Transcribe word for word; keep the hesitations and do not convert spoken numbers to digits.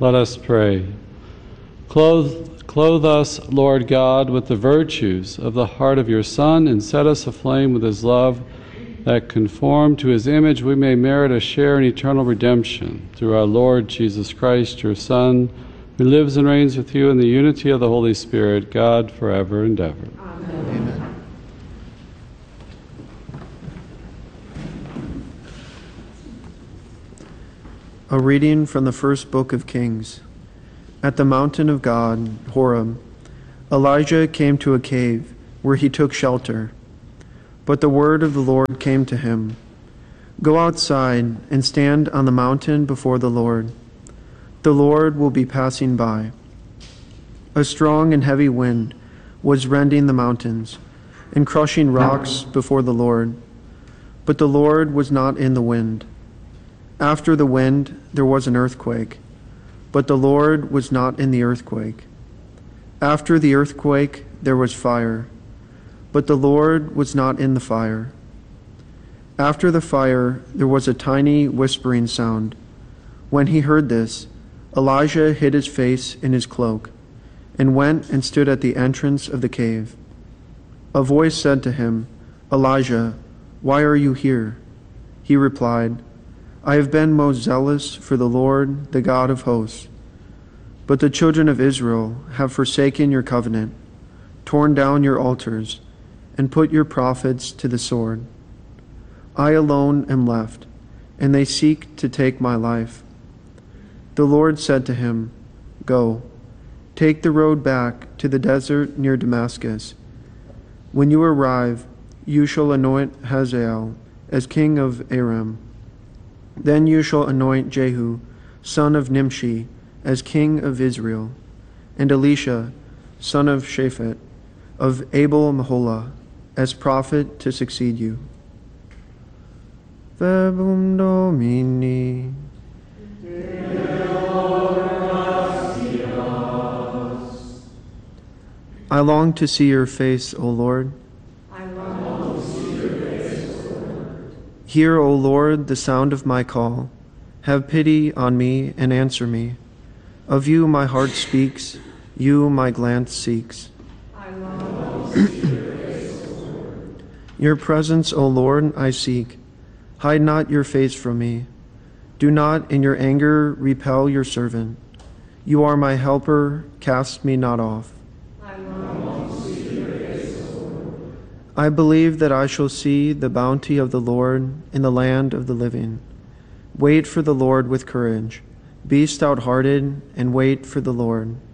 Let us pray. Clothe, clothe us, Lord God, with the virtues of the heart of your Son, and set us aflame with his love, that conformed to his image we may merit a share in eternal redemption. Through our Lord Jesus Christ, your Son, who lives and reigns with you in the unity of the Holy Spirit, God, forever and ever. Amen. Amen. A reading from the first book of Kings. At the mountain of God, Horeb, Elijah came to a cave where he took shelter. But the word of the Lord came to him, "Go outside and stand on the mountain before the Lord. The Lord will be passing by." A strong and heavy wind was rending the mountains and crushing rocks before the Lord. But the Lord was not in the wind. After the wind, there was an earthquake, but the Lord was not in the earthquake. After the earthquake, there was fire, but the Lord was not in the fire. After the fire, there was a tiny whispering sound. When he heard this, Elijah hid his face in his cloak and went and stood at the entrance of the cave. A voice said to him, "Elijah, why are you here?" He replied, "I have been most zealous for the Lord, the God of hosts. But the children of Israel have forsaken your covenant, torn down your altars, and put your prophets to the sword. I alone am left, and they seek to take my life." The Lord said to him, "Go, take the road back to the desert near Damascus. When you arrive, you shall anoint Hazael as king of Aram. Then you shall anoint Jehu, son of Nimshi, as king of Israel, and Elisha, son of Shaphat, of Abel Meholah, as prophet to succeed you." Verbum Domini. I long to see your face, O Lord. I long to see your face, O Lord. Hear, O Lord, the sound of my call. Have pity on me and answer me. Of you my heart speaks, you my glance seeks. I long to see your face, O Lord. Your presence, O Lord, I seek. Hide not your face from me. Do not in your anger repel your servant. You are my helper, cast me not off. I long to see your face, O Lord. I believe that I shall see the bounty of the Lord in the land of the living. Wait for the Lord with courage. Be stout-hearted and wait for the Lord.